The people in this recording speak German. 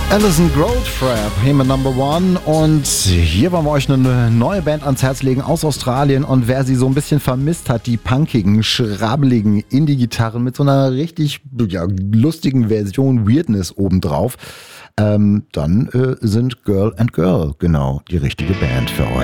Alison Goldfrapp, Hema Number One, und hier wollen wir euch eine neue Band ans Herz legen aus Australien, und wer sie so ein bisschen vermisst hat, die punkigen, schrabbeligen Indie-Gitarren mit so einer richtig lustigen Version Weirdness obendrauf, dann sind Girl and Girl genau die richtige Band für euch.